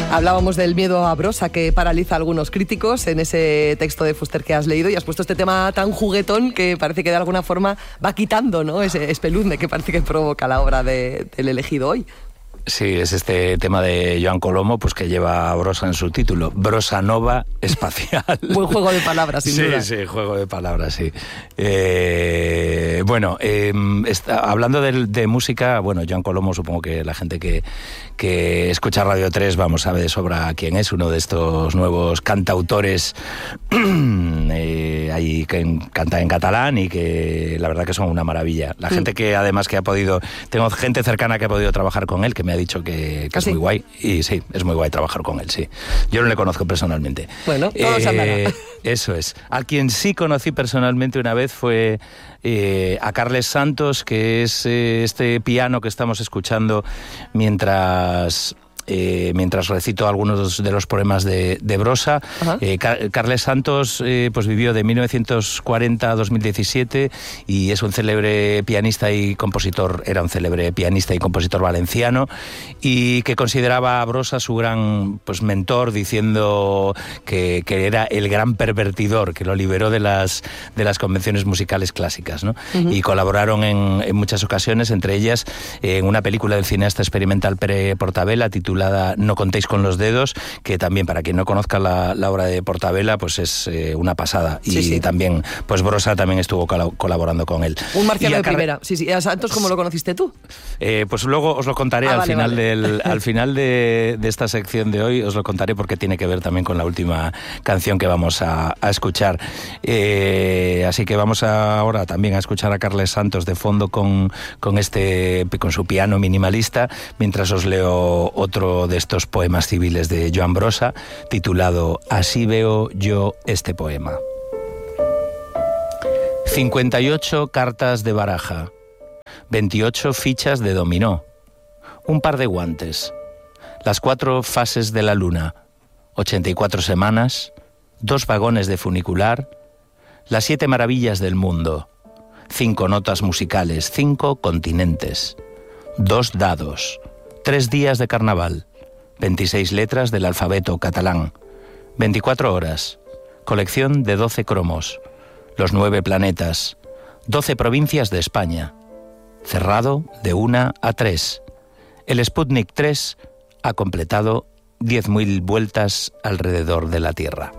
Hablábamos del miedo a Brosa que paraliza a algunos críticos en ese texto de Fuster que has leído, y has puesto este tema tan juguetón que parece que de alguna forma va quitando, ¿no?, ese espeluzne que parece que provoca la obra del elegido hoy. Sí, es este tema de Joan Colomo, pues que lleva a Brosa en su título, Brosa Nova espacial. Buen juego de palabras, sin duda. Sí, juego de palabras, sí. Hablando de música, bueno, Joan Colomo, supongo que la gente que escucha Radio 3, vamos, sabe de sobra quién es, uno de estos nuevos cantautores ahí que canta en catalán y que la verdad que son una maravilla. La gente que además que ha podido, tengo gente cercana que ha podido trabajar con él, que me ha dicho que es muy guay, y sí, es muy guay trabajar con él, sí. Yo no le conozco personalmente. Bueno, todo se andará. Eso es. A quien sí conocí personalmente una vez fue a Carles Santos, que es este piano que estamos escuchando mientras recito algunos de los poemas de Brosa. Carles Santos pues vivió de 1940 a 2017 y es un célebre pianista y compositor, era un célebre pianista y compositor valenciano, y que consideraba a Brosa su gran mentor, diciendo que era el gran pervertidor, que lo liberó de las convenciones musicales clásicas, ¿no? Y colaboraron en muchas ocasiones, entre ellas en una película del cineasta experimental Pere Portabella titulada No contéis con los dedos, que también, para quien no conozca la obra de Portabella, pues es una pasada. Y también, pues Brosa también estuvo colaborando con él. Un marciano de primera. Sí. ¿Y a Santos cómo lo conociste tú? Pues luego os lo contaré al final de esta sección de hoy, os lo contaré porque tiene que ver también con la última canción que vamos a escuchar. Así que vamos ahora también a escuchar a Carles Santos de fondo con su piano minimalista, mientras os leo otro de estos poemas civiles de Joan Brosa, titulado Así veo yo este poema. 58 cartas de baraja, 28 fichas de dominó, un par de guantes, las 4 fases de la luna, 84 semanas, 2 vagones de funicular, las 7 maravillas del mundo, 5 notas musicales, 5 continentes, 2 dados, 3 días de carnaval, 26 letras del alfabeto catalán, 24 horas, colección de 12 cromos, los 9 planetas, 12 provincias de España, cerrado de 1 a 3. El Sputnik 3 ha completado 10.000 vueltas alrededor de la Tierra.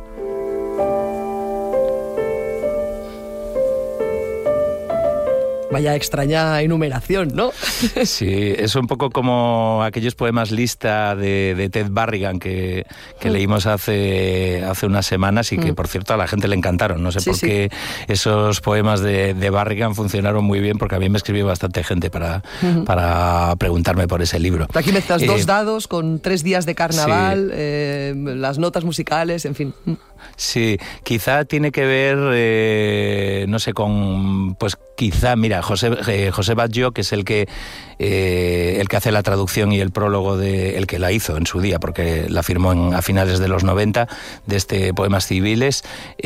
Vaya extraña enumeración, ¿no? Sí, es un poco como aquellos poemas lista de Ted Barrigan que leímos hace unas semanas y que, por cierto, a la gente le encantaron. No sé por qué esos poemas de Barrigan funcionaron muy bien, porque a mí me escribió bastante gente para preguntarme por ese libro. Aquí mezclas 2 dados con 3 días de carnaval, las notas musicales, en fin. Sí, quizá tiene que ver, no sé, con, pues quizá, mira, José Batlló, que es el que hace la traducción y el prólogo el que la hizo en su día, porque la firmó a finales de los 90, de este Poemas Civiles,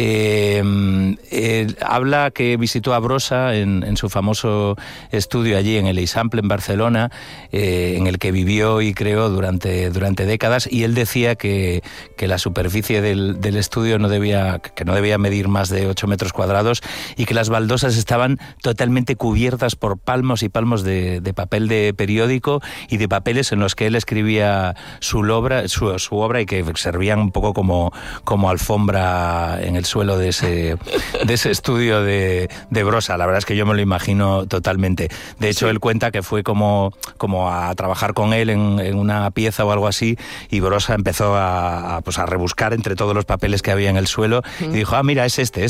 habla que visitó a Brosa en su famoso estudio allí en el Eixample, en Barcelona, en el que vivió y creó durante décadas, y él decía que la superficie del estudio no debía medir más de 8 metros cuadrados y que las baldosas estaban totalmente cubiertas por palmos y palmos de papel de periódico y de papeles en los que él escribía su obra y que servían un poco como alfombra en el suelo de ese estudio de Brosa. La verdad es que yo me lo imagino totalmente. De hecho, él cuenta que fue como a trabajar con él en una pieza o algo así, y Brosa empezó a rebuscar entre todos los papeles que había en el suelo y dijo, mira, es esta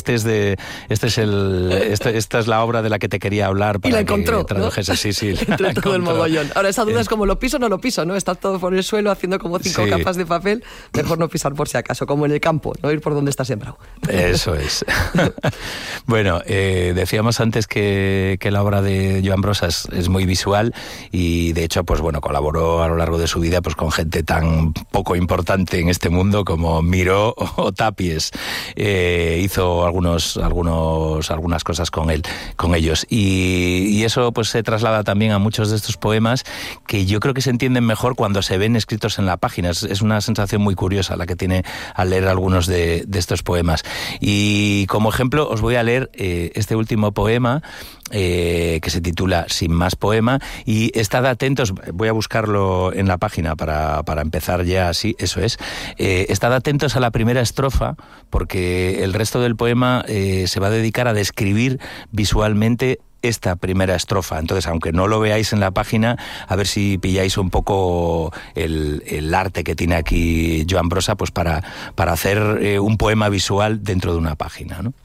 es la obra de la que te quería hablar para y la encontró, que tradujese. ¿No? Sí, entre todo el mogollón. Ahora, esa duda es como, ¿lo piso o no lo piso? ¿No? Está todo por el suelo haciendo como 5 capas de papel. Mejor no pisar por si acaso, como en el campo, no ir por donde está sembrado. Eso es. Bueno, decíamos antes que la obra de Joan Brosa es muy visual, y de hecho, pues bueno, colaboró a lo largo de su vida pues con gente tan poco importante en este mundo como Miró o Tapa, Tapies hizo algunas cosas con ellos. Y eso pues se traslada también a muchos de estos poemas que yo creo que se entienden mejor cuando se ven escritos en la página. Es una sensación muy curiosa la que tiene al leer algunos de estos poemas. Y como ejemplo os voy a leer este último poema que se titula Sin más poema, y estad atentos, voy a buscarlo en la página para empezar ya así, eso es. Estad atentos a la primera estrofa, porque el resto del poema se va a dedicar a describir visualmente esta primera estrofa. Entonces, aunque no lo veáis en la página, a ver si pilláis un poco el arte que tiene aquí Joan Brossa, pues para hacer un poema visual dentro de una página, ¿no?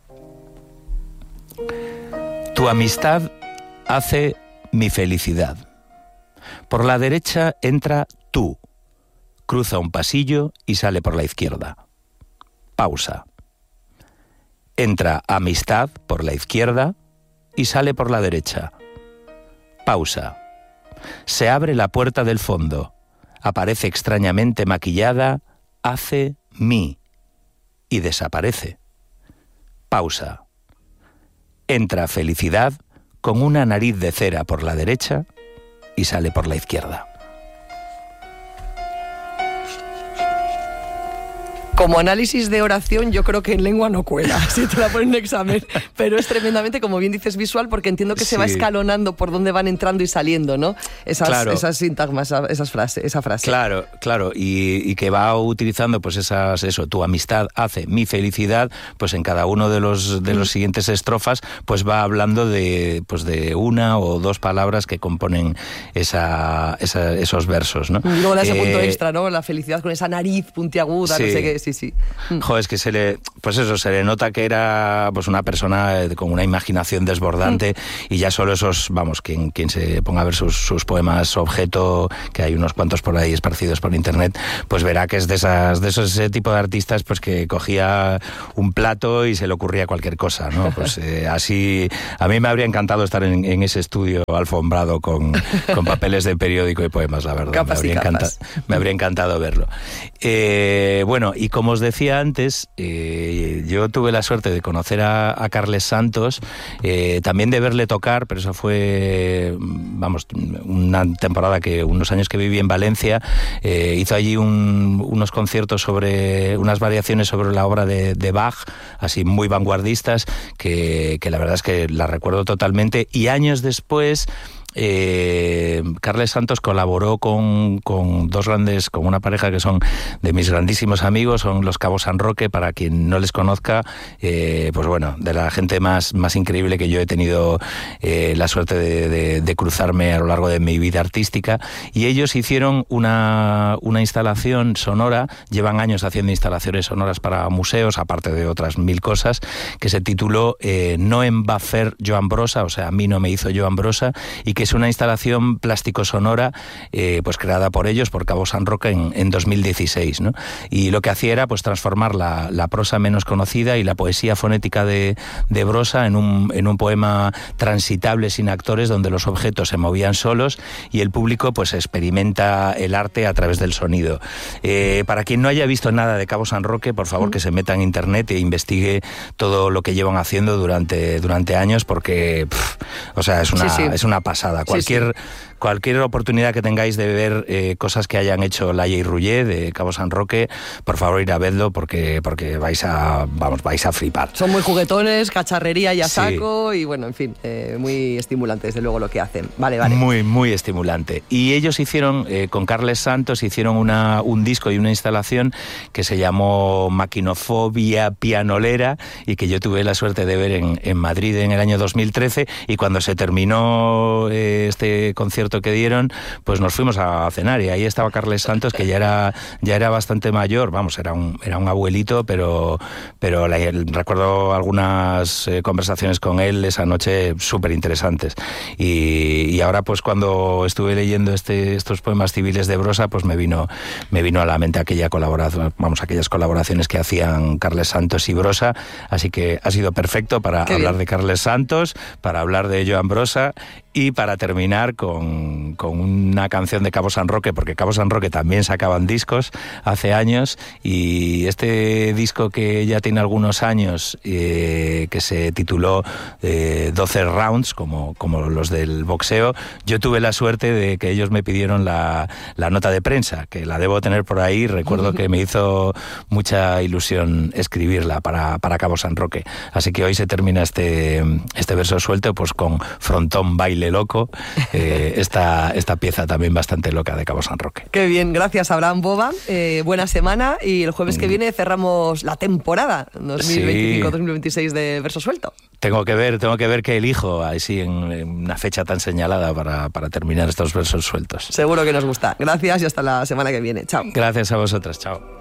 Tu amistad hace mi felicidad. Por la derecha entra tú. Cruza un pasillo y sale por la izquierda. Pausa. Entra amistad por la izquierda y sale por la derecha. Pausa. Se abre la puerta del fondo. Aparece extrañamente maquillada, hace mi y desaparece. Pausa. Entra felicidad con una nariz de cera por la derecha y sale por la izquierda. Como análisis de oración, yo creo que en lengua no cuela, si te la ponen en examen, pero es tremendamente, como bien dices, visual, porque entiendo que se va escalonando por dónde van entrando y saliendo, ¿no? Esas sintagmas, esa frase. Claro, y que va utilizando pues tu amistad hace mi felicidad, pues en cada uno de los siguientes estrofas, pues va hablando de una o dos palabras que componen esos versos, ¿no? Y luego da ese punto extra, ¿no? La felicidad con esa nariz puntiaguda, no sé qué, sí. Joder, es que se le nota que era pues una persona con una imaginación desbordante, y ya solo esos, quien se ponga a ver sus poemas objeto, que hay unos cuantos por ahí esparcidos por internet, pues verá que es de ese tipo de artistas pues que cogía un plato y se le ocurría cualquier cosa, ¿no? Pues así, a mí me habría encantado estar en ese estudio alfombrado con papeles de periódico y poemas, la verdad. Me habría encantado verlo. Bueno, y como os decía antes, yo tuve la suerte de conocer a Carles Santos, también de verle tocar, pero eso fue, unos años que viví en Valencia. Hizo allí unos conciertos unas variaciones sobre la obra de Bach, así muy vanguardistas, que la verdad es que la recuerdo totalmente. Y años después, Carles Santos colaboró con una pareja que son de mis grandísimos amigos, son los Cabo San Roque. Para quien no les conozca, pues bueno, de la gente más increíble que yo he tenido la suerte de cruzarme a lo largo de mi vida artística. Y ellos hicieron una instalación sonora, llevan años haciendo instalaciones sonoras para museos, aparte de otras 1000 cosas, que se tituló No em va fer Joan Brossa, o sea, a mí no me hizo Joan Brossa, y que es una instalación plástico-sonora pues creada por ellos, por Cabo San Roque, en 2016, ¿no? Y lo que hacía era pues transformar la prosa menos conocida y la poesía fonética de Brossa en un poema transitable sin actores, donde los objetos se movían solos y el público pues experimenta el arte a través del sonido. Para quien no haya visto nada de Cabo San Roque, por favor que se meta en internet e investigue todo lo que llevan haciendo durante años, porque es una pasada. Cualquier oportunidad que tengáis de ver cosas que hayan hecho Laia y Ruller de Cabo San Roque, por favor ir a verlo, porque vais a flipar. Son muy juguetones, cacharrería y a saco, y bueno, en fin, muy estimulante desde luego lo que hacen. Vale. Muy, muy estimulante. Y ellos hicieron, con Carles Santos, hicieron un disco y una instalación que se llamó Maquinofobia Pianolera, y que yo tuve la suerte de ver en Madrid en el año 2013, y cuando se terminó este concierto que dieron, pues nos fuimos a cenar, y ahí estaba Carles Santos, que ya era bastante mayor, era un abuelito, pero recuerdo algunas conversaciones con él esa noche súper interesantes. Y ahora pues cuando estuve leyendo estos poemas civiles de Brossa, pues me vino a la mente aquellas colaboraciones que hacían Carles Santos y Brossa, así que ha sido perfecto para hablar de Carles Santos, para hablar de Joan Brossa Y para terminar con una canción de Cabo San Roque, porque Cabo San Roque también sacaban discos hace años, y este disco que ya tiene algunos años, que se tituló 12 Rounds, como los del boxeo, yo tuve la suerte de que ellos me pidieron la nota de prensa, que la debo tener por ahí. Recuerdo que me hizo mucha ilusión escribirla para Cabo San Roque. Así que hoy se termina este verso suelto pues con Frontón Baile Loco, esta pieza también bastante loca de Cabo San Roque. Qué bien, gracias Abraham Boba, buena semana, y el jueves que viene cerramos la temporada 2025-2026 de Verso Suelto. Tengo que ver qué elijo así en una fecha tan señalada para terminar estos versos sueltos. Seguro que nos gusta. Gracias y hasta la semana que viene. Chao. Gracias a vosotras, chao.